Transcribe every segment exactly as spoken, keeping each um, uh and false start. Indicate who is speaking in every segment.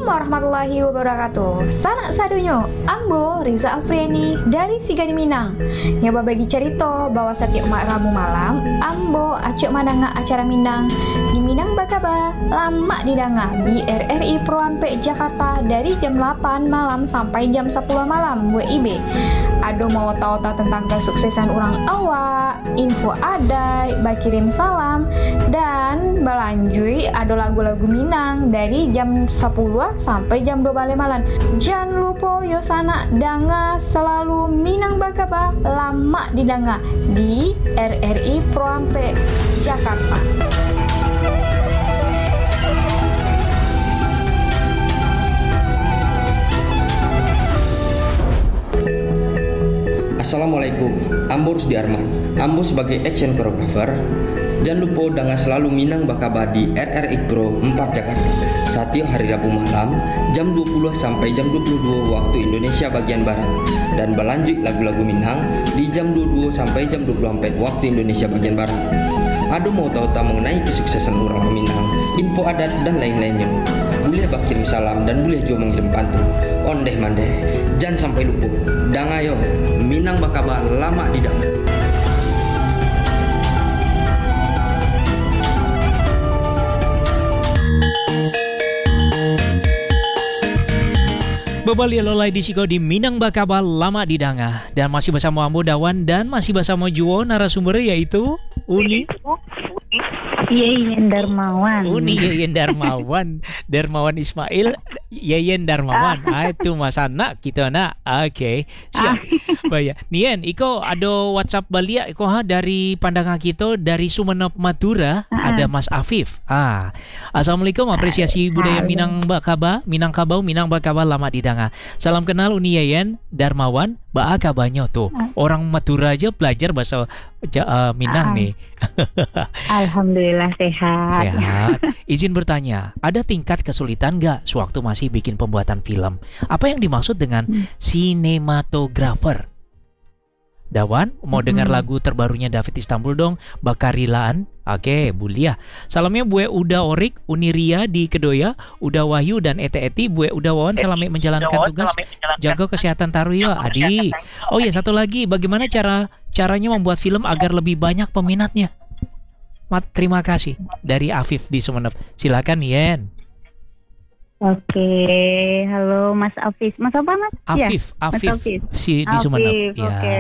Speaker 1: warahmatullahi wabarakatuh. Sanak sadonyo, Ambo Riza Afriani dari Sigani Minang. Nyoba bagi cerita bahwa setiap mak Rabu malam, Ambo acuk madanga acara Minang di Minang Bakaba lama didanga di R R I Pro Ampek Jakarta dari jam delapan malam sampai jam sepuluh malam W I B. Ado mau tahu-tahu tentang kesuksesan orang awak, info adai, bakirim salam, dan balanjui ado lagu-lagu Minang dari jam sepuluh sampai jam dua balik malam. Jangan lupa yo sana danga selalu Minang Bakaba lama didanga di R R I Pro Ampek Jakarta.
Speaker 2: Assalamualaikum, Ambo Rusdi Arman. Ambo sebagai action choreographer. Jangan lupa dengan selalu Minang Bakaba di R R I Pro empat Jakarta. Setiap hari Rabu malam jam dua puluh sampai jam dua puluh dua waktu Indonesia bagian barat. Dan berlanjut lagu-lagu Minang di jam dua puluh dua sampai jam dua puluh empat waktu Indonesia bagian barat. Ado mau tahu tak mengenai kesuksesan orang Minang, info adat dan lain-lainnya. Boleh bakirim salam dan boleh juga mengirim pantun. Ondeh mandeh, jangan sampai lupa. Dan ayo, Minang Bakaba lama didanga.
Speaker 3: Bebali lolai di Siko di Minang Bakaba lama didanga. Dan masih bersama Ambo Dawan dan masih bersama Juwo narasumber yaitu Uni
Speaker 4: Yeyen Darmawan.
Speaker 3: Uni Yeyen Darmawan. Darmawan Ismail Yeyen Darmawan. Ah itu mas anak kita nak. Oke, siap. Baik. Nien, iko ada WhatsApp balia iko ha dari pandangan kita dari Sumenep Madura ada Mas Afif. Ah. Assalamualaikum, apresiasi budaya Minang Bakaba, Minangkabau, Minang Bakaba lama didanga. Salam kenal Uni Yeyen Darmawan, ba kabanyo tuh. Orang Madura aja belajar bahasa uh, Minang nih.
Speaker 4: Alhamdulillah sehat.
Speaker 3: Sehat. Izin bertanya, ada tingkat kesulitan nggak sewaktu masih bikin pembuatan film? Apa yang dimaksud dengan sinematografer? Dawan, mau dengar
Speaker 4: Hmm.
Speaker 3: lagu terbarunya David Istanbul dong, Bakarilaan. Oke, Bulia. Salamnya Bue Uda Orik, Uniria di Kedoya, Uda Wahyu dan Ete Eti, Bue Uda Wawan selama menjalankan tugas. Jaga kesehatan taruh ya, Adi. Oh ya, satu lagi, bagaimana cara caranya membuat film agar lebih banyak peminatnya? Mat, terima kasih dari Afif di Sumenep. Silakan Yen.
Speaker 4: Oke, halo Mas Afif. Mas apa Mas?
Speaker 3: Afif,
Speaker 4: Ya, Mas
Speaker 3: Afif,
Speaker 4: Afif.
Speaker 3: si di
Speaker 4: Afif,
Speaker 3: Sumenep. Ya.
Speaker 4: oke.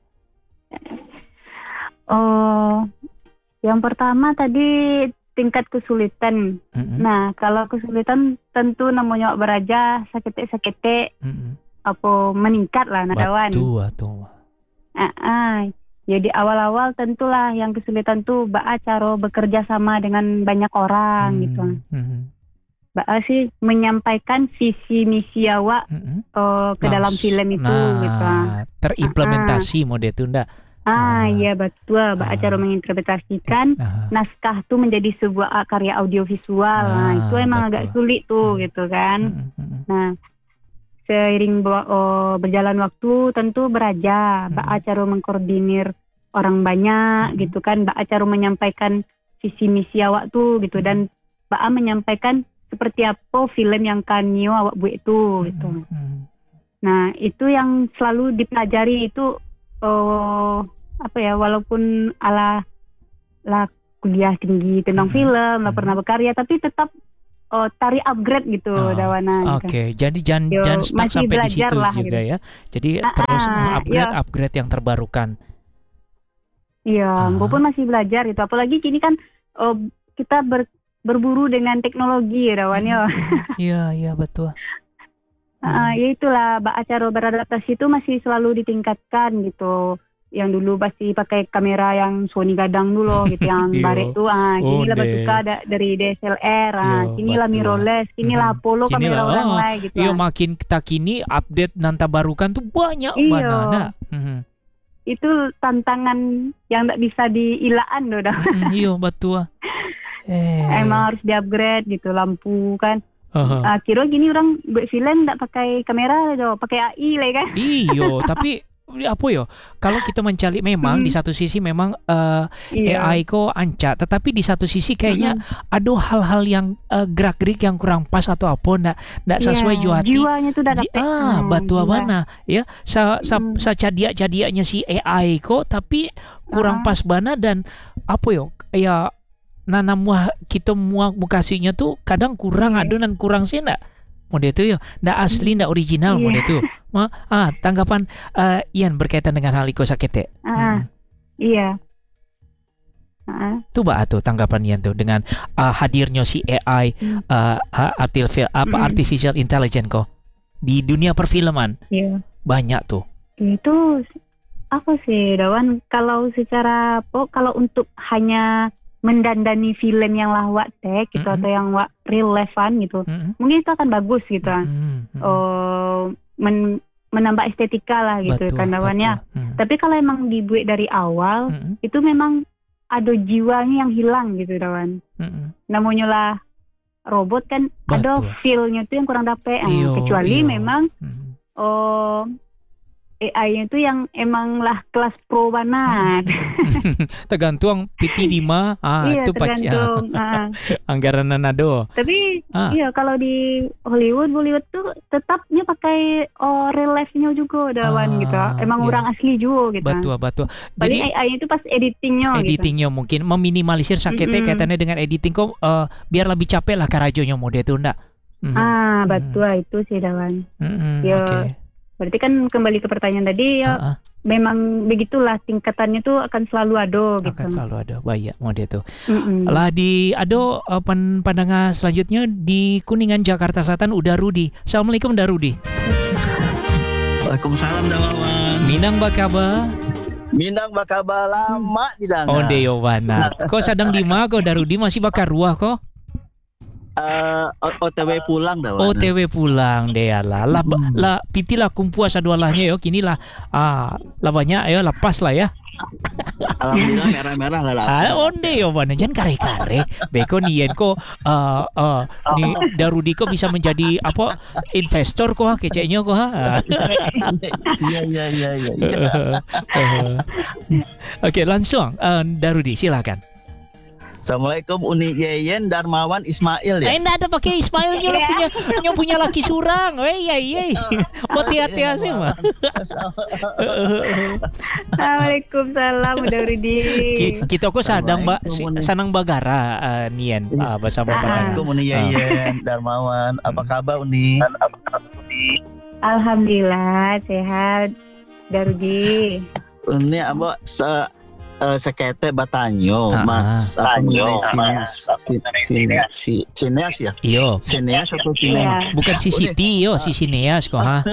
Speaker 4: Oh, yang pertama tadi tingkat kesulitan.
Speaker 3: Mm-mm,
Speaker 4: Nah, kalau kesulitan tentu namanya beraja sakit-sakit
Speaker 3: mm-mm.
Speaker 4: apa meningkat lah nadawan.
Speaker 3: Batu atau
Speaker 4: Ah, ah. Jadi awal-awal tentulah yang kesulitan tuh Ba'a cara bekerja sama dengan banyak orang
Speaker 3: Hmm,
Speaker 4: gitu.
Speaker 3: mm-mm,
Speaker 4: Ba'a sih menyampaikan visi misi awak
Speaker 3: mm-mm.
Speaker 4: eh, ke dalam
Speaker 3: Langs-
Speaker 4: film itu
Speaker 3: nah,
Speaker 4: gitu.
Speaker 3: terimplementasi mode itu ndak?
Speaker 4: Ah,
Speaker 3: Ah.
Speaker 4: iya betul. Ba'a
Speaker 3: Ah.
Speaker 4: cara menginterpretasikan
Speaker 3: Nah,
Speaker 4: naskah tuh menjadi sebuah ah, karya audiovisual. Nah,
Speaker 3: Ah,
Speaker 4: itu emang
Speaker 3: betul.
Speaker 4: agak sulit tuh
Speaker 3: Hmm.
Speaker 4: gitu kan.
Speaker 3: mm-mm, mm-mm.
Speaker 4: Nah, seiring bawa- oh, berjalan waktu tentu beraja.
Speaker 3: Hmm.
Speaker 4: Ba'a cara mengkoordinir orang banyak
Speaker 3: Hmm.
Speaker 4: gitu kan. Ba'a cara menyampaikan visi misi awak tuh gitu dan Ba'a menyampaikan seperti apa film yang kanio awak buat itu gitu.
Speaker 3: Mm-mm.
Speaker 4: Nah, itu yang selalu dipelajari itu oh, apa ya, walaupun ala lah kuliah tinggi tentang
Speaker 3: Mm-mm.
Speaker 4: film, lah
Speaker 3: Mm-mm.
Speaker 4: pernah berkarya tapi tetap oh, tari upgrade gitu
Speaker 3: Oh,
Speaker 4: Dawana gitu.
Speaker 3: Oke, jadi jangan
Speaker 4: Yo,
Speaker 3: jangan stuck
Speaker 4: masih
Speaker 3: sampai di
Speaker 4: belajar
Speaker 3: situ
Speaker 4: lah,
Speaker 3: juga
Speaker 4: gitu.
Speaker 3: ya. Jadi
Speaker 4: Ah,
Speaker 3: terus
Speaker 4: ah,
Speaker 3: upgrade
Speaker 4: iya.
Speaker 3: upgrade yang terbarukan.
Speaker 4: Iya,
Speaker 3: Ah.
Speaker 4: Mbok pun masih belajar gitu. Apalagi kini kan oh, kita ber- berburu dengan teknologi ya Dawan ya.
Speaker 3: Iya, iya betul.
Speaker 4: Ah, ya itulah Mbak acara beradaptasi itu masih selalu ditingkatkan gitu. Yang dulu pasti pakai kamera yang Sony gadang dulu gitu yang
Speaker 3: Iyo.
Speaker 4: baret tuh. Ah, kini
Speaker 3: Oh,
Speaker 4: lah
Speaker 3: deh.
Speaker 4: suka ada dari D S L R. Ah,
Speaker 3: Iyo,
Speaker 4: kini lah
Speaker 3: betul.
Speaker 4: mirrorless, kini lah
Speaker 3: Mhm.
Speaker 4: Apollo
Speaker 3: Kini
Speaker 4: kamera
Speaker 3: lah,
Speaker 4: orang
Speaker 3: ah,
Speaker 4: lain gitu.
Speaker 3: Iya,
Speaker 4: ah.
Speaker 3: makin kita kini update nanta barukan tuh banyak
Speaker 4: Iyo.
Speaker 3: banana. Mhm.
Speaker 4: Itu tantangan yang tak bisa diilaan loh dah.
Speaker 3: Mm, Iya, betul. Eh.
Speaker 4: Emang harus di-upgrade gitu lampu kan.
Speaker 3: Haha.
Speaker 4: Ah, kira gini orang buat film tak pakai kamera aja, pakai A I lah kan.
Speaker 3: Iyo, tapi apa yo? Kalau kita mencari memang
Speaker 4: Hmm.
Speaker 3: di satu sisi memang eh,
Speaker 4: Iya.
Speaker 3: A I ko anca, tetapi di satu sisi kayaknya ada hal-hal yang eh, gerak-gerik yang kurang pas atau apa ndak ndak sesuai
Speaker 4: Iya,
Speaker 3: jua hati.
Speaker 4: jiwanya tuh udah
Speaker 3: Ji-
Speaker 4: dapet.
Speaker 3: ah,
Speaker 4: Hmm,
Speaker 3: batu
Speaker 4: jiwa.
Speaker 3: abana ya. Sa sa,
Speaker 4: Mm.
Speaker 3: sa cadia-cadianya si A I ko tapi kurang
Speaker 4: Ah.
Speaker 3: pas bana dan apa yo? Ya nana muah kita muah mukasinya tuh kadang kurang
Speaker 4: Iya.
Speaker 3: adonan kurang sih ndak. Mode itu yo, ndak asli ndak original
Speaker 4: Iya.
Speaker 3: mode itu. Ma, ah, tanggapan eh, Ian berkaitan dengan hal iko sakete.
Speaker 4: Ah,
Speaker 3: Hmm.
Speaker 4: iya. Ah,
Speaker 3: Tuh bah tuh tanggapan Ian tuh dengan uh, hadirnya si A I
Speaker 4: Hmm.
Speaker 3: uh, uh, artificial apa
Speaker 4: Mm-mm.
Speaker 3: artificial intelligence kok di dunia perfilman
Speaker 4: iya.
Speaker 3: banyak tuh.
Speaker 4: Itu apa sih, Dawan? Kalau secara po, kalau untuk hanya mendandani film yang lawak teh gitu
Speaker 3: Mm-mm.
Speaker 4: atau yang wak relevan gitu,
Speaker 3: Mm-mm.
Speaker 4: mungkin itu akan bagus gitu.
Speaker 3: Mm-mm. Mm-mm.
Speaker 4: Oh, men- menambah estetika lah gitu
Speaker 3: Betul,
Speaker 4: kan Dawannya.
Speaker 3: betul. Mm.
Speaker 4: Tapi kalau emang dibuat dari awal,
Speaker 3: Mm-mm.
Speaker 4: itu memang ada jiwanya yang hilang gitu Dawan.
Speaker 3: Mm-mm.
Speaker 4: Namanya lah robot kan ada
Speaker 3: Betul.
Speaker 4: feel-nya tuh yang kurang dapet. Ah,
Speaker 3: Iyo,
Speaker 4: kecuali
Speaker 3: iyo.
Speaker 4: memang
Speaker 3: Mm.
Speaker 4: oh A I-nya itu yang emang lah kelas pro banget.
Speaker 3: Tergantung P T di ma ah
Speaker 4: Iya,
Speaker 3: itu pasti ah,
Speaker 4: tergantung. Ah.
Speaker 3: anggaran nado.
Speaker 4: Tapi
Speaker 3: Ah.
Speaker 4: iya kalau di Hollywood, Bollywood tuh tetapnya pakai oh real life-nya juga
Speaker 3: Ah,
Speaker 4: Dawan gitu. Emang
Speaker 3: iya.
Speaker 4: orang asli juga gitu.
Speaker 3: Betul betul.
Speaker 4: Paling
Speaker 3: Jadi
Speaker 4: A I itu pas editingnya gitu.
Speaker 3: editingnya mungkin meminimalisir sakitnya
Speaker 4: Mm-mm.
Speaker 3: kaitannya dengan editing kok eh, biar lebih capek lah karajonya mode itu ndak. Mhm.
Speaker 4: Ah,
Speaker 3: Mhm.
Speaker 4: betul itu sih Dawan.
Speaker 3: Mhm,
Speaker 4: Ya,
Speaker 3: oke.
Speaker 4: Berarti kan kembali ke pertanyaan tadi ya,
Speaker 3: Ah, ah.
Speaker 4: memang begitulah tingkatannya tuh akan selalu ada gitu.
Speaker 3: Akan selalu ada banyak mode itu.
Speaker 4: Mm-mm.
Speaker 3: Lah di ada uh, pan- pandangan selanjutnya di Kuningan Jakarta Selatan udah Rudi. Assalamualaikum udah Rudi.
Speaker 5: Waalaikumsalam Dawawan.
Speaker 3: Minang bakaba.
Speaker 5: Minang bakaba lama di danga.
Speaker 3: Onde Yowana. Kau sedang di mana kau Darudi masih bakar ruah kau?
Speaker 5: Eh, O- OTW pulang Dawan.
Speaker 3: O T W pulang deh lah. Lah ba-
Speaker 5: Hmm.
Speaker 3: lah piti lah kumpuas adualahnya yo kini lah ah lah banyak ayo lepas lah ya.
Speaker 5: Alhamdulillah merah-merah lah. lah.
Speaker 3: Ah onde Yowana jangan kare-kare. Beko nian kok eh eh ni Darudi kok bisa menjadi apa investor kok keceknya kok ha.
Speaker 5: Iya iya iya iya. iya.
Speaker 3: Oke langsung eh, Darudi silakan.
Speaker 5: Assalamualaikum Uni Yeyen Darmawan Ismail ya.
Speaker 3: Eh, enggak ada pakai Ismail nyo punya nyo punya laki surang. Weh, iya iya. Hati-hati sih mah.
Speaker 4: Waalaikumsalam udah Rudi.
Speaker 3: Ki- Kita kok sadang mbak
Speaker 5: Assalamualaikum, Uni.
Speaker 3: sanang bagara eh, Nian ah, bersama pandangan.
Speaker 5: Assalamualaikum Uni Yeyen Darmawan. Apa kabar Uni?
Speaker 4: Alhamdulillah sehat. Darudi.
Speaker 5: Uni apa se eh, sekete batanyo
Speaker 3: Ah,
Speaker 5: Mas apa namanya si si si sineas ya?
Speaker 3: Iyo,
Speaker 5: Sineas atau sinema?
Speaker 4: Iya.
Speaker 3: bukan si Siti yo, si Sineas kok ha.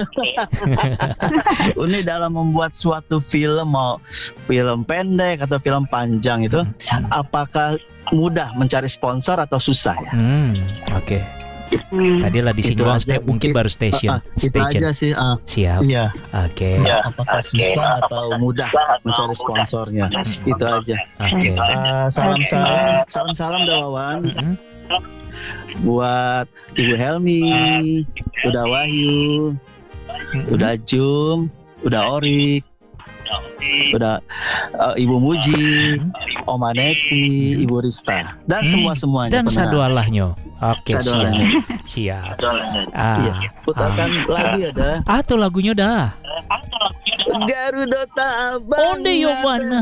Speaker 5: Uni dalam membuat suatu film mau film pendek atau film panjang itu apakah mudah mencari sponsor atau susah ya?
Speaker 3: Hmm, oke.
Speaker 4: Hmm.
Speaker 3: Tadi lah disinggung
Speaker 5: Itu aja,
Speaker 3: step mungkin
Speaker 5: mungkin.
Speaker 3: baru station.
Speaker 5: Ah, ah, itu
Speaker 3: Station.
Speaker 5: aja sih. ah.
Speaker 3: Siap.
Speaker 5: Iya.
Speaker 3: Oke.
Speaker 5: Apakah susah atau mudah mencari sponsornya? Itu aja.
Speaker 3: Oke.
Speaker 5: Ah, salam salam salam salam Dawawan
Speaker 3: Mm-mm.
Speaker 5: buat Ibu Helmi, udah Wahyu,
Speaker 3: Mm-mm.
Speaker 5: udah Jum, udah Orik, udah eh, Ibu Muji, Oma Neti, Ibu Rista, dan
Speaker 3: Hmm.
Speaker 5: semua semuanya.
Speaker 3: Dan sadualahnya. Oke, siap.
Speaker 5: Sadualahnya.
Speaker 3: Siap.
Speaker 5: Iya.
Speaker 3: Ah.
Speaker 5: Putarkan lagi ada.
Speaker 3: Ah, tuh lagunya dah.
Speaker 5: Garuda Tabang.
Speaker 3: Onde yo mana?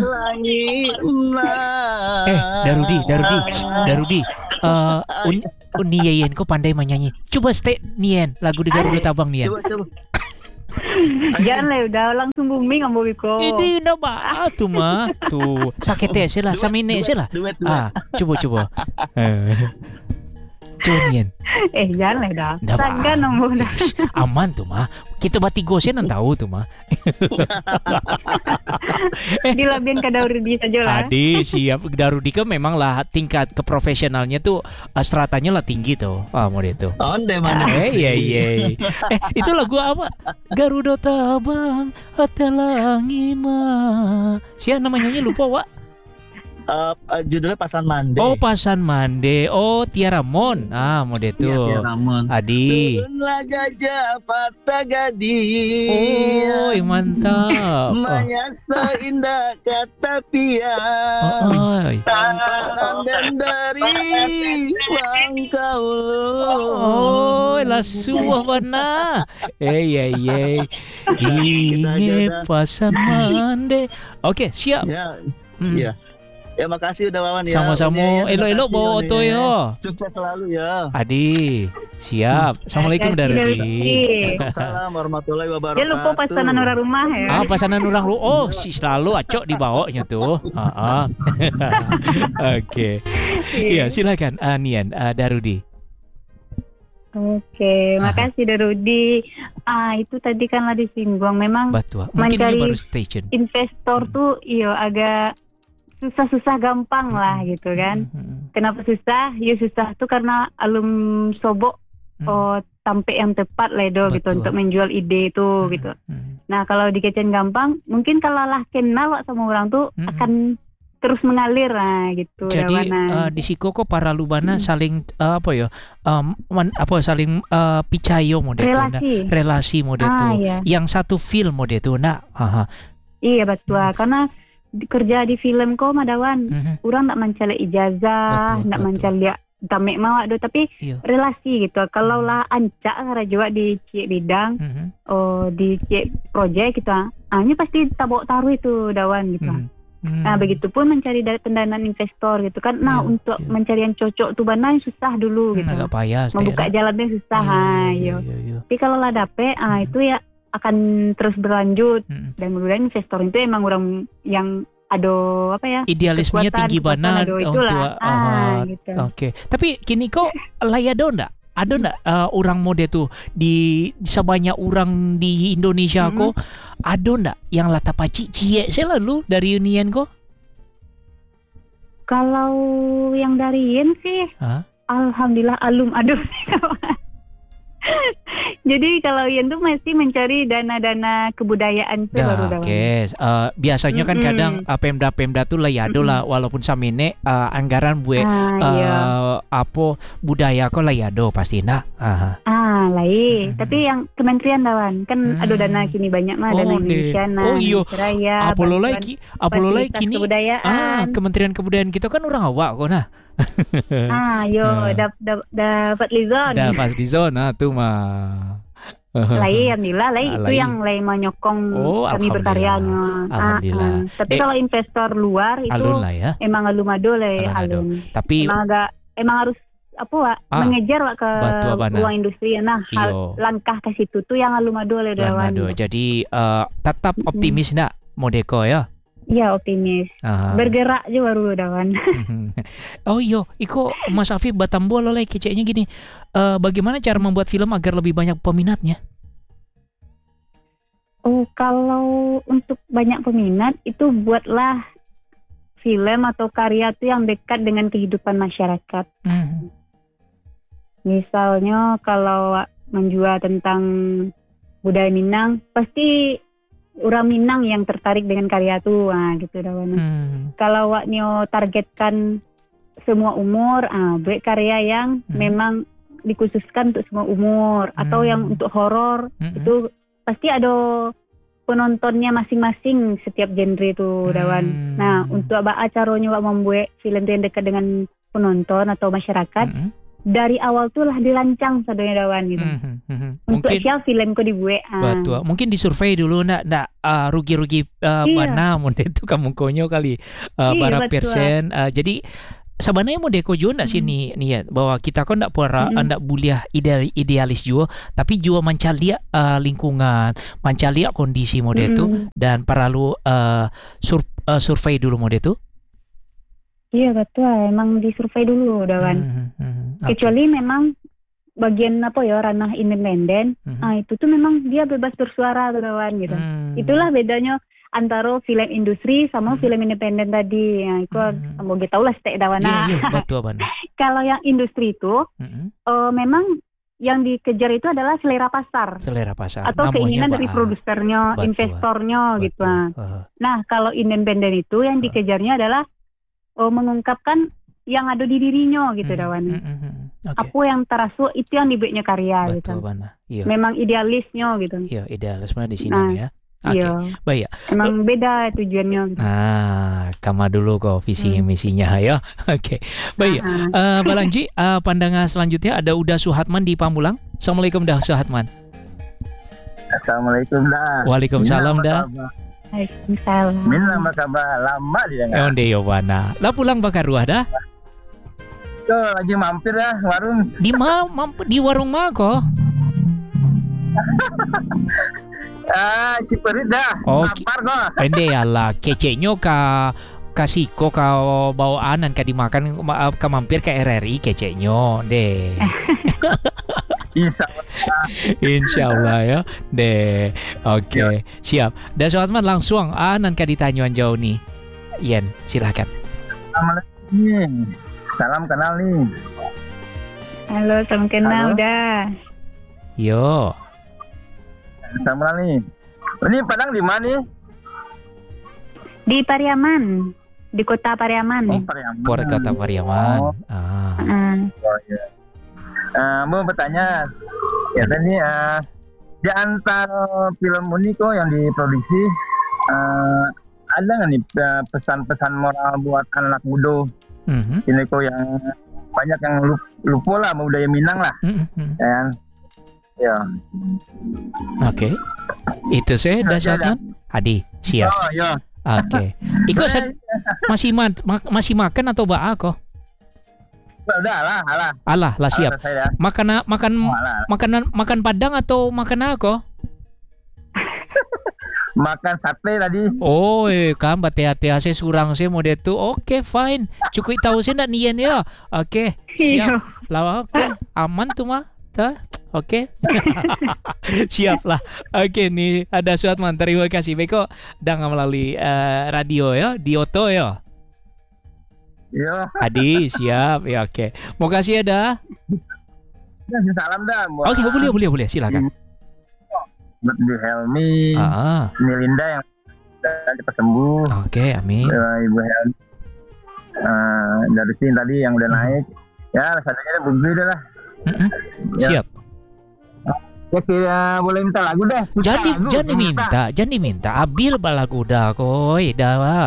Speaker 5: Nah.
Speaker 3: Eh, Darudi, Darudi, Shh, Darudi. Eh, un, Uni Yeyen kok pandai menyanyi. Coba stay Nien, lagu di Garuda Tabang Nien.
Speaker 5: Coba coba.
Speaker 4: Jangan lah udah langsung booming Ambo Wiko.
Speaker 3: Ini no ba, ah, tuh mah, tuh sakit ya sih lah, samine sih lah.
Speaker 5: Duet duet.
Speaker 3: Ah, coba coba. Eh. Coba Nien.
Speaker 4: Eh jangan lah dah.
Speaker 3: Dah, Pak.
Speaker 4: Sagan Ambo dah.
Speaker 3: Ish, aman tuh mah. Kita bati gosen tahu tuh mah.
Speaker 4: Dilabian ke Darudi saja lah.
Speaker 3: Adi siap Darudi kan memang lah tingkat keprofesionalnya tuh eh, stratanya lah tinggi tuh. Ah, mau itu.
Speaker 5: Onde mana?
Speaker 3: Eh iya iya. Eh itu lagu apa? Garuda Tabang Hatelangi Ma. Siapa namanya lupa Wak?
Speaker 5: uh, uh, judulnya Pasan Mande.
Speaker 3: Oh, Pasan Mande. Oh, Tia Ramon. Ah, mode
Speaker 5: Iya,
Speaker 3: itu.
Speaker 5: Tia Ramon.
Speaker 3: Adi.
Speaker 5: Turunlah gajah patah gadis.
Speaker 3: Oh, mantap. Oh,
Speaker 5: Menyasa indah kata pian.
Speaker 3: oh, oh.
Speaker 5: Tampanan dan dari bangkau.
Speaker 3: Oh, lasu apa na? Eh, ya, ya.
Speaker 5: Kita aja
Speaker 3: Inge
Speaker 5: udah.
Speaker 3: Pasan Mande. Oke, siap.
Speaker 5: Ya,
Speaker 3: Hmm.
Speaker 5: iya. Ya makasih udah Wawan ya.
Speaker 3: Sama-sama.
Speaker 5: Udah, ya,
Speaker 3: Elo-elo
Speaker 5: makasih,
Speaker 3: bawa
Speaker 5: Wawan,
Speaker 3: oto
Speaker 5: ya.
Speaker 3: yo.
Speaker 5: Sukses selalu ya.
Speaker 3: Adi, siap. Assalamualaikum
Speaker 4: Makasih,
Speaker 3: Darudi.
Speaker 4: Darudi.
Speaker 5: Assalamualaikum warahmatullahi wabarakatuh.
Speaker 4: Dia lupa pesanan orang rumah ya.
Speaker 3: Ah, pesanan orang lu. Oh, si selalu acok dibawanya tuh. Ah, ah. Oke. Iya, silakan ah, Nian, ah, Darudi.
Speaker 4: Oke,
Speaker 3: Aha.
Speaker 4: makasih Darudi. Ah, itu tadi kan lah disinggung. Memang
Speaker 3: Batua. Mungkin
Speaker 4: Mencari-
Speaker 3: ini baru station.
Speaker 4: investor
Speaker 3: Hmm.
Speaker 4: tuh iyo agak susah-susah gampang lah gitu kan.
Speaker 3: Hmm,
Speaker 4: Kenapa susah? Ya susah tuh karena alum sobok
Speaker 3: hmm,
Speaker 4: oh tampil yang tepat lah do gitu
Speaker 3: Betul.
Speaker 4: untuk menjual ide itu
Speaker 3: hmm,
Speaker 4: gitu.
Speaker 3: hmm,
Speaker 4: Nah kalau di Kecen gampang, mungkin kalau lah kenal Wak, sama orang tuh
Speaker 3: Hmm.
Speaker 4: akan terus mengalir lah gitu.
Speaker 3: Jadi
Speaker 4: Dawana.
Speaker 3: eh, di siko kok para lubana
Speaker 4: Hmm.
Speaker 3: saling eh, apa ya? em, man- apa saling eh, picayo mode itu nah.
Speaker 4: relasi.
Speaker 3: Relasi mode itu.
Speaker 4: Ah iya,
Speaker 3: Yang satu film mode itu nah. Aha.
Speaker 4: iya betul. Karena di- kerja di film kok Madawan,
Speaker 3: Mhm.
Speaker 4: orang nak mencari ijazah,
Speaker 3: Betul,
Speaker 4: nak
Speaker 3: betul.
Speaker 4: mencari tamek mawak do, tapi
Speaker 3: Iya.
Speaker 4: relasi gitu. Kalau lah ancak cara juga di cie bidang,
Speaker 3: Mhm.
Speaker 4: oh di cie project gitu, ah ini pasti tabok taruh itu dawan gitu.
Speaker 3: Mhm. Mhm.
Speaker 4: Nah begitupun mencari dari pendanaan investor gitu kan. Nah
Speaker 3: Iya,
Speaker 4: untuk
Speaker 3: iya.
Speaker 4: mencari yang cocok tuh benar susah dulu
Speaker 3: Hmm,
Speaker 4: gitu.
Speaker 3: agak payah.
Speaker 4: Membuka jalannya susah, ah,
Speaker 3: iya,
Speaker 4: yo.
Speaker 3: iya, iya.
Speaker 4: Tapi kalau lah dapet, ah
Speaker 3: Hmm.
Speaker 4: itu ya akan terus berlanjut.
Speaker 3: Mhm.
Speaker 4: Dan mudah-mudahan investor itu emang orang yang ada apa ya?
Speaker 3: Idealismenya
Speaker 4: kekuatan-
Speaker 3: tinggi
Speaker 4: kekuatan
Speaker 3: banget
Speaker 4: ada
Speaker 3: untuk
Speaker 4: itulah.
Speaker 3: ah,
Speaker 4: Ah, gitu.
Speaker 3: Oke, tapi kini kok layado ndak? Ada ndak eh, orang mode tuh di sebanyak orang di Indonesia
Speaker 4: Mhm.
Speaker 3: kok ada ndak yang lata paci cie selalu dari Unian kok?
Speaker 4: Kalau yang dari Yen sih,
Speaker 3: Hah?
Speaker 4: alhamdulillah alum aduh. Jadi kalau Yen tuh masih mencari dana-dana kebudayaan tuh baru
Speaker 3: Dah,
Speaker 4: dawan.
Speaker 3: oke. Eh, biasanya kan
Speaker 4: Mm-mm.
Speaker 3: kadang eh, pemda-pemda tuh layado lah walaupun samene eh, anggaran buat
Speaker 4: Ah,
Speaker 3: eh,
Speaker 4: iya.
Speaker 3: apa budaya kok layado pasti nah. Aha.
Speaker 4: Ah, lain.
Speaker 3: Mhm.
Speaker 4: Tapi yang kementerian dawan kan
Speaker 3: Hmm.
Speaker 4: ada dana kini banyak mah, dana
Speaker 3: Oh, deh.
Speaker 4: Indonesia, nah,
Speaker 3: Oh, iya.
Speaker 4: Indonesia Raya,
Speaker 3: Apolo
Speaker 4: bantuan
Speaker 3: lagi, Apolo lagi
Speaker 4: fasilitas
Speaker 3: kini.
Speaker 4: kebudayaan.
Speaker 3: Ah, Kementerian Kebudayaan kita kan orang awak kok nah.
Speaker 4: Ah, yo
Speaker 3: Ah.
Speaker 4: dap, dap, dapat lizon.
Speaker 3: Dah pas di zona tuh mah.
Speaker 4: Lain, alhamdulillah, lain
Speaker 3: Ah,
Speaker 4: itu
Speaker 3: lain.
Speaker 4: yang lain menyokong
Speaker 3: Oh,
Speaker 4: kami
Speaker 3: alhamdulillah.
Speaker 4: berkaryanya. Ah,
Speaker 3: Alhamdulillah.
Speaker 4: ah. Tapi
Speaker 3: Dek,
Speaker 4: kalau investor luar itu
Speaker 3: alun lah ya.
Speaker 4: emang alumado lah,
Speaker 3: Alun-ado.
Speaker 4: alun.
Speaker 3: Tapi
Speaker 4: Emang agak, emang harus apa Wak,
Speaker 3: Ah,
Speaker 4: mengejar Wak, ke
Speaker 3: batu apa, nah?
Speaker 4: ruang industri. Nah, hal,
Speaker 3: iyo
Speaker 4: langkah ke situ tuh yang alumado lah dawan.
Speaker 3: Alun-ado. Jadi eh, tetap
Speaker 4: Mm-mm.
Speaker 3: optimis nak Modeko ya.
Speaker 4: Iya, optimis.
Speaker 3: Ah.
Speaker 4: Bergerak aja baru dawan.
Speaker 3: Oh iyo, iko Mas Afif Batambo lo like keceknya gini. Eh, bagaimana cara membuat film agar lebih banyak peminatnya?
Speaker 4: Oh, kalau untuk banyak peminat itu buatlah film atau karya tuh yang dekat dengan kehidupan masyarakat.
Speaker 3: Hmm.
Speaker 4: Misalnya kalau menjual tentang budaya Minang, pasti orang Minang yang tertarik dengan karya tuh, ah gitu dawan.
Speaker 3: Hmm.
Speaker 4: Kalau wak nyo targetkan semua umur, ah buat karya yang
Speaker 3: Hmm.
Speaker 4: memang dikhususkan untuk semua umur, atau
Speaker 3: Hmm.
Speaker 4: yang untuk horor,
Speaker 3: Hmm.
Speaker 4: itu pasti ada penontonnya masing-masing setiap genre itu dawan.
Speaker 3: Hmm.
Speaker 4: Nah, untuk apa caranya wak membuat film yang dekat dengan penonton atau masyarakat,
Speaker 3: Hmm.
Speaker 4: dari awal tuh lah dirancang sadonya dawan gitu.
Speaker 3: Hmm. Hmm. Hmm.
Speaker 4: Untuk
Speaker 3: Mungkin
Speaker 4: siapa film kau dibuat. ah.
Speaker 3: Betul. Mungkin disurvei dulu nak nak ah, rugi-rugi uh,
Speaker 4: Iya.
Speaker 3: mana mode itu kamu konyo kali uh,
Speaker 4: Iya,
Speaker 3: bara
Speaker 4: betul.
Speaker 3: persen. Uh, jadi sebenarnya mode ko juga ndak
Speaker 4: Hmm.
Speaker 3: sini niat bahwa kita kan ndak pura
Speaker 4: Hmm.
Speaker 3: ndak buliah ideal, idealis juga, tapi juga mencari uh, lingkungan, mencari kondisi mode itu
Speaker 4: Mm-mm.
Speaker 3: dan perlu uh, sur, uh, survei dulu mode itu.
Speaker 4: Iya betul, emang disurvei dulu dawan.
Speaker 3: Hmm. Hmm. Oke.
Speaker 4: Kecuali memang bagian apa ya ranah independen,
Speaker 3: Hmm.
Speaker 4: ah itu tuh memang dia bebas bersuara tuh dawan gitu.
Speaker 3: Hmm.
Speaker 4: Itulah bedanya antara film industri sama
Speaker 3: Hmm.
Speaker 4: film independen tadi. Nah, itu
Speaker 3: Hmm.
Speaker 4: mau kita tahu lah stek dawan.
Speaker 3: Iya,
Speaker 4: Nah,
Speaker 3: iya, betul benar.
Speaker 4: kalau yang industri itu
Speaker 3: Hmm.
Speaker 4: eh, memang yang dikejar itu adalah selera pasar
Speaker 3: Selera pasar.
Speaker 4: atau
Speaker 3: Namanya,
Speaker 4: keinginan dari
Speaker 3: Pak.
Speaker 4: produsernya,
Speaker 3: Betul.
Speaker 4: investornya gitu.
Speaker 3: Betul.
Speaker 4: Nah,
Speaker 3: Uh,
Speaker 4: Nah, kalau independen itu yang
Speaker 3: Ah.
Speaker 4: dikejarnya adalah oh, mengungkapkan yang ada di dirinya gitu
Speaker 3: Hmm,
Speaker 4: dawan.
Speaker 3: hmm, hmm, hmm. Oke.
Speaker 4: Apa yang terasa itu yang dibuatnya karya
Speaker 3: Betul
Speaker 4: gitu.
Speaker 3: bana. Iya.
Speaker 4: Memang idealisnya gitu.
Speaker 3: Iya, idealisme di sini
Speaker 4: Nah,
Speaker 3: ya. Oke.
Speaker 4: Iya.
Speaker 3: Baik.
Speaker 4: Emang beda tujuannya. Gitu.
Speaker 3: Nah, kama dulu kok visi
Speaker 4: Hmm.
Speaker 3: misinya ya. Oke. Baik.
Speaker 4: Ah,
Speaker 3: Eh Balangji, eh, pandangan selanjutnya ada Uda Suhatman di Pamulang. Assalamualaikum dah Suhatman.
Speaker 6: Assalamualaikum dah.
Speaker 3: Waalaikumsalam dah.
Speaker 4: Waalaikumsalam.
Speaker 6: Min apa kabar? Lama dia
Speaker 3: Eh
Speaker 6: enggak.
Speaker 3: onde yo bana. Lah pulang bakar ruah dah.
Speaker 6: Tuh lagi mampir dah warung.
Speaker 3: Di ma mamp- di warung ma kok.
Speaker 6: Ah, Ciperit dah.
Speaker 3: Oh,
Speaker 6: Lapar kok.
Speaker 3: Ende ya lah keceknya ka kasiko ka bawaanan ka dimakan ma- ka mampir ke R R I keceknya deh.
Speaker 6: Insya Allah.
Speaker 3: Insya Allah ya deh. Oke siap. Dan Suhatman langsung anan ka ditanyuan jauh nih. Yen silakan.
Speaker 6: Assalamualaikum. Salam kenal nih.
Speaker 4: Halo, salam kenal
Speaker 6: Halo.
Speaker 4: dah.
Speaker 3: Yo.
Speaker 6: Salam kenal nih. Ini Padang di mana nih?
Speaker 4: Di Pariaman, di kota Pariaman.
Speaker 6: Oh, Pariaman.
Speaker 3: Por kota Pariaman.
Speaker 6: Oh,
Speaker 3: Ah.
Speaker 4: Ah,
Speaker 6: oh iya. Eh, mau bertanya, ya tadi eh, di antara film ini kok yang diproduksi eh, ada nggak nih eh, pesan-pesan moral buat anak muda
Speaker 3: Mhm.
Speaker 6: ini kok yang banyak yang lup- lupa lah sama budaya Minang lah,
Speaker 3: Mhm, mhm.
Speaker 6: kan? Ya.
Speaker 3: Oke. Itu saya dah Suhatman. Adi siap.
Speaker 6: Oh, ya.
Speaker 3: Oke. Iko sad- masih ma- ma- masih makan atau baa kok?
Speaker 6: Udah lah, alah.
Speaker 3: Alah lah siap.
Speaker 6: Alah, saya dah.
Speaker 3: Makan makan
Speaker 6: Oh, alah.
Speaker 3: makanan makan Padang atau makan apa?
Speaker 6: Makan sate tadi.
Speaker 3: Oh, eh, kan bate-hati saya surang saya mode tu. Oke, fine. Cukup tahu saya nak nian ya. Oke,
Speaker 4: iya.
Speaker 3: siap. Lah oke, aman tu mah. Tah. Oke. Siap lah. Oke nih ada Suhatman. Terima kasih Beko dan melalui eh, radio ya, di Oto ya.
Speaker 6: Iya.
Speaker 3: Adi siap ya oke. Mau kasih ada.
Speaker 6: Kasih salam dah. buat-
Speaker 3: Oke, boleh boleh boleh silakan.
Speaker 6: Buat Ibu Helmi,
Speaker 3: Ah, ah.
Speaker 6: Melinda yang udah cepat sembuh.
Speaker 3: Oke, amin.
Speaker 6: Eh, Ibu Helmi. Eh, dari sini tadi yang udah naik. Ya, rasanya begini deh lah.
Speaker 3: Mm-mm.
Speaker 6: Ya.
Speaker 3: Siap.
Speaker 6: Ya, kira boleh minta lagu deh. Minta
Speaker 3: Jangan di,
Speaker 6: lagu,
Speaker 3: jangan diminta, jangan diminta. Abil balagu dah koi, dah. Wah.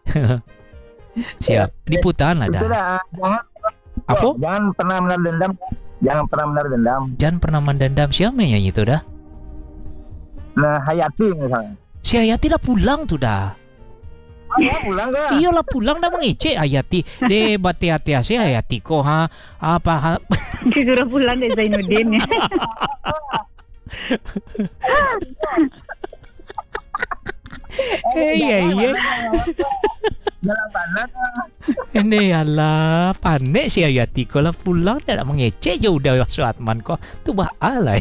Speaker 3: Siap. Diputan lah
Speaker 6: Itu
Speaker 3: dah.
Speaker 6: dah. Jangan,
Speaker 3: Apa?
Speaker 6: jangan pernah menaruh dendam. Jangan pernah menaruh dendam.
Speaker 3: Jangan pernah mendendam. Siapa yang nyanyi itu dah?
Speaker 6: Nah, Hayati misalnya.
Speaker 3: Si Hayati lah pulang tuh dah.
Speaker 6: Oh, ya, pulang gak?
Speaker 3: Iya lah pulang dah mengecek Hayati. De bate hati si Hayati kok ha apa ha.
Speaker 4: Disuruh pulang dari Zainuddin.
Speaker 3: Eh iya iya.
Speaker 6: Jalan panas.
Speaker 3: Ini Allah panik si Hayati kok lah pulang dah nak mengecek je udah Suhatman kok. Tu bah alai.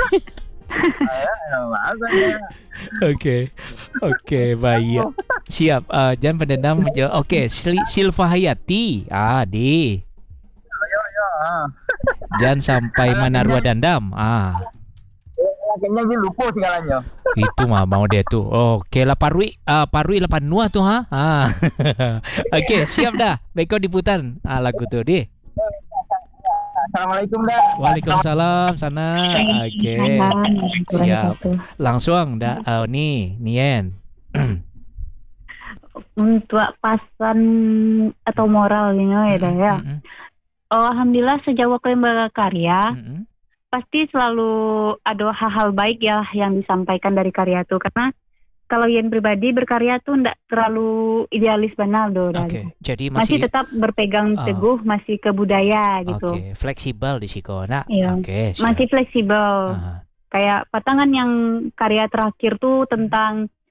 Speaker 3: Oke. Oke, baik. Siap. Uh, jangan pendendam. Oke, Sil- Silva Hayati. Ah, di.
Speaker 6: Ah.
Speaker 3: Jangan sampai menaruh dendam. Ah.
Speaker 6: Kayaknya dia lupa segalanya.
Speaker 3: Itu mah mau dia tuh. Oke lah Parwi, uh, Parwi lapan nuah tuh ha. Ah. Oke, siap dah. Beko diputan ah, lagu tuh di.
Speaker 6: Assalamualaikum dah.
Speaker 3: Waalaikumsalam sana. Oke. Siap. Langsung dah. Oh, nih, Nien.
Speaker 4: Untuk pasan atau moral gitu ya dah ya.
Speaker 3: Mm-mm.
Speaker 4: Oh, alhamdulillah sejauh aku lembaga karya
Speaker 3: Mm-mm.
Speaker 4: pasti selalu ada hal-hal baik ya yang disampaikan dari karya tuh, karena kalau Yen pribadi berkarya tuh ndak terlalu idealis banal do.
Speaker 3: Oke. Jadi
Speaker 4: Masih
Speaker 3: masih
Speaker 4: tetap berpegang
Speaker 3: Oh.
Speaker 4: teguh masih ke budaya gitu.
Speaker 3: Oke, fleksibel di siko. Nah,
Speaker 4: Iya.
Speaker 3: oke. siap.
Speaker 4: Masih fleksibel.
Speaker 3: Ah,
Speaker 4: Kayak patangan yang karya terakhir tuh tentang